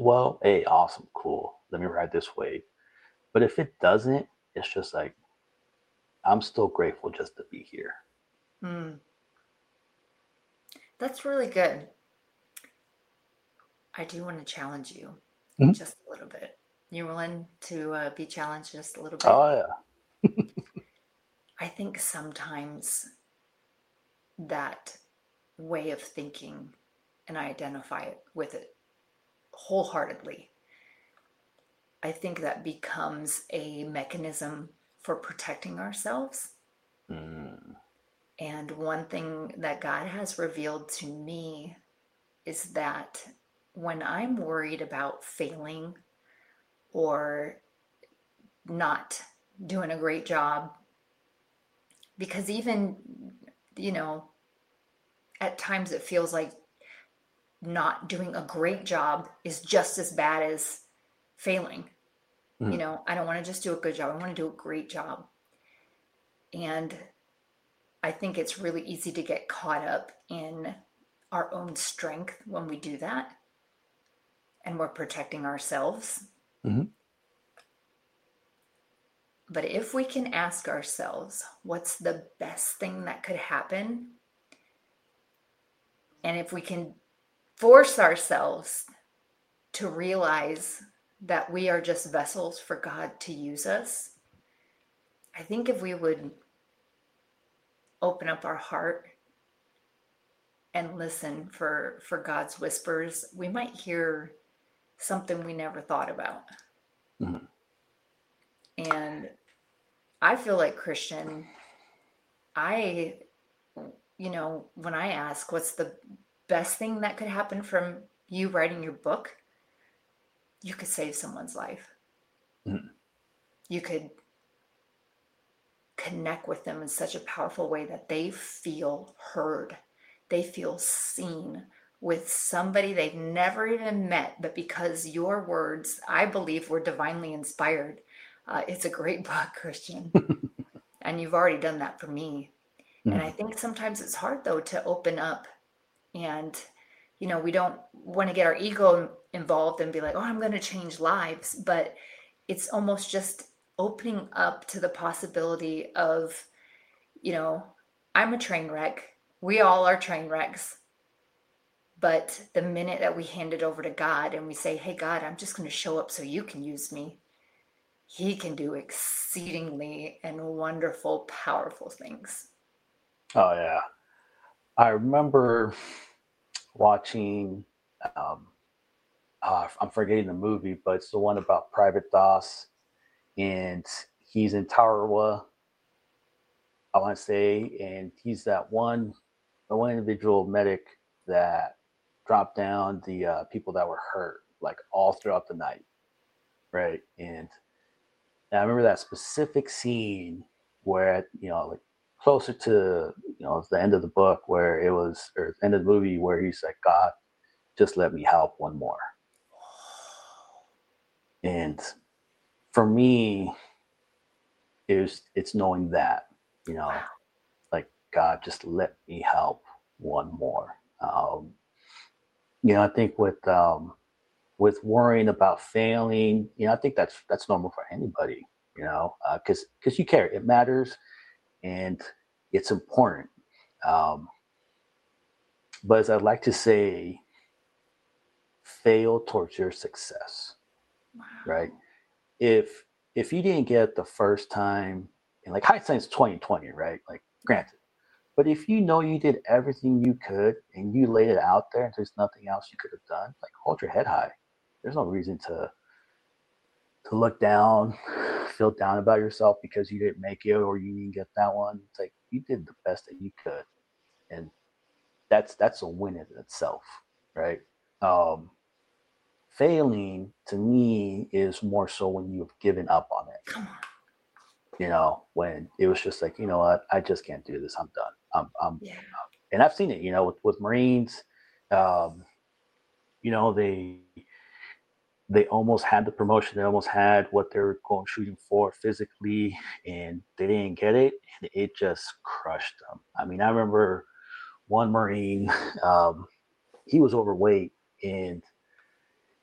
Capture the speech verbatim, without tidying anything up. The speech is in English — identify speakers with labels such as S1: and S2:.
S1: well, hey, awesome, cool. Let me ride this wave. But if it doesn't, it's just like I'm still grateful just to be here.
S2: Mm, that's really good. I do want to challenge you
S1: Mhm.
S2: just a little bit. You willing to uh, be challenged just a little bit?
S1: Oh yeah.
S2: I think sometimes that way of thinking, and I identify with it wholeheartedly, I think that becomes a mechanism for protecting ourselves.
S1: Mm,
S2: And one thing that God has revealed to me is that when I'm worried about failing or not doing a great job, because even, you know, at times it feels like not doing a great job is just as bad as failing. You
S1: mm,
S2: know, I don't want to just do a good job, I want to do a great job. And I think it's really easy to get caught up in our own strength when we do that and we're protecting ourselves.
S1: mhm,
S2: But if we can ask ourselves, what's the best thing that could happen? And if we can force ourselves to realize that we are just vessels for God to use us, I think if we would open up our heart and listen for for God's whispers, we might hear something we never thought about.
S1: mhm.
S2: And I feel like, Christian, I, you know, when I ask what's the best thing that could happen from you writing your book, you could save someone's life.
S1: Mhm.
S2: You could connect with them in such a powerful way that they feel heard. They feel seen with somebody they've never even met, but because your words, I believe, were divinely inspired. Uh, it's a great book, Christian. And you've already done that for me. And I
S1: Mhm.
S2: think sometimes it's hard, though, to open up and, you know, we don't want to get our ego involved and be like, oh, I'm going to change lives. But it's almost just opening up to the possibility of, you know, I'm a train wreck. We all are train wrecks. But the minute that we hand it over to God and we say, hey, God, I'm just going to show up so you can use me, He can do exceedingly and wonderful, powerful things.
S1: Oh yeah. I remember watching. Um, uh, I'm forgetting the movie, but it's the one about Private Doss, and he's in Tarawa, I want to say, and he's that one, the one individual medic that dropped down the uh, people that were hurt, like all throughout the night, right? And, and I remember that specific scene where, you know, like closer to, you know, the end of the book where it was, or the end of the movie where he's like, God, just let me help one more. And for me, is it's knowing that, you know,
S2: Wow.
S1: like God, just let me help one more. Um, you know, I think with um, with worrying about failing, you know, I think that's that's normal for anybody. You know, because uh, because you care, it matters, and it's important. Um, but as I'd like to say, fail towards your success, right?
S2: Wow.
S1: If if you didn't get it the first time, and like hindsight's twenty twenty, right? Like,
S2: Yeah.
S1: granted. But if you know you did everything you could and you laid it out there and there's nothing else you could have done, like hold your head high. There's no reason to to look down, feel down about yourself because you didn't make it or you didn't get that one. It's like you did the best that you could. And that's that's a win in itself, right? Um Failing to me is more so when you've given up on it.
S2: Come on.
S1: You know, when it was just like, you know what, I just can't do this. I'm done. I'm I'm
S2: Yeah.
S1: and I've seen it, you know, with, with Marines, um, you know, they they almost had the promotion, they almost had what they were going shooting for physically, and they didn't get it, and it just crushed them. I mean, I remember one Marine, um, he was overweight, and